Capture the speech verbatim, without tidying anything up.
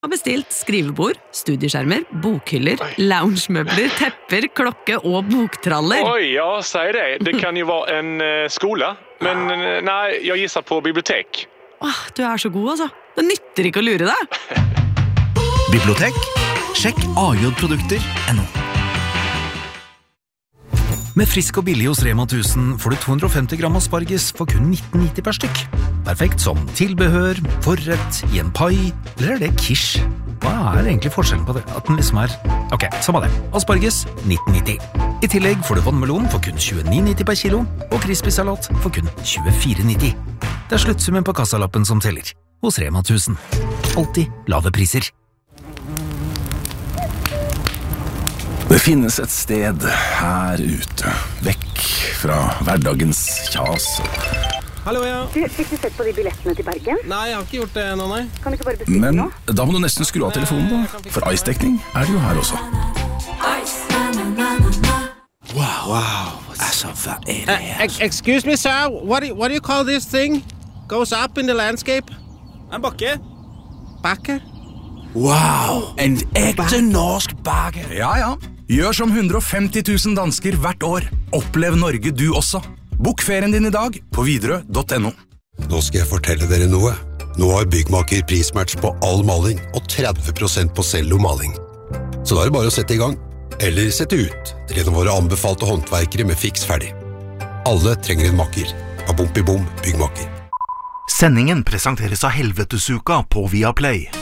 Har bestilt skrivebord, studieskjermer, bokhyller, loungemøbler, tepper, klokke og boktraller. Oj, ja, säg det. Det kan ju vara en uh, skola. Men uh, nej, jag gissar på bibliotek. Åh, du er så god, altså. Det nytter ikke å lure deg. Bibliotek? Sjekk a j produkter punktum no. Med frisk og billig hos Rema tusen får du to hundre og femti gram asparges for kun nitten nitti per stykk. Perfekt som tilbehør, forrett, i en pai, eller er det quiche? Hva er egentlig forskjellen på det? At den liksom er... Ok, samme det. Asparges, nitten nitti. I tillegg får du vannmelon for kun tjueni nitti per kilo, og crispy-salat for kun tjuefire nitti. Det er sluttsummen på kassalappen som teller. Hos Rema tusen. Alltid lave priser. Det finnes et sted her ute, vekk fra hverdagens kjas. Hallo, ja. Du, fikk du sett på de billettene til Bergen? Nei, jeg har ikke gjort det ennå, nei. Kan du ikke bare bestille Men nå? da må du nesten skru av telefonen da, for ice-dekning er det jo her også. Wow, wow. Altså, hva er det her? Uh, excuse me, sir. What do, you, what do you call this thing? Goes up in the landscape? En bakke. Bakke? Wow, en ekte norsk bakke. Ja, ja. Gjør som hundre og femti tusen dansker hvert år. Opplev Norge du også. Bok ferien din i dag på Widerøe punktum no. Nå skal jeg fortelle dere noe. Nå har Byggmaker prismatch på all maling og tretti prosent på cellomaling. Så da er det bare å sette i gang. Eller sette ut til en av våre anbefalte håndverkere med fiks ferdig. Alle trenger en makker. Babompi bom, Byggmaker. Sendingen presenteres av Helvetesuka på Viaplay.